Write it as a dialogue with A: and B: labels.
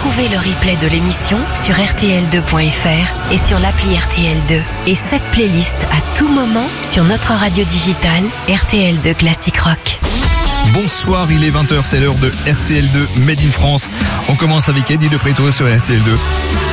A: Retrouvez le replay de l'émission sur rtl2.fr et sur l'appli RTL2. Et cette playlist à tout moment sur notre radio digitale RTL2 Classic Rock.
B: Bonsoir, il est 20h, c'est l'heure de RTL2 Made in France. On commence avec Eddie de Préto sur RTL2.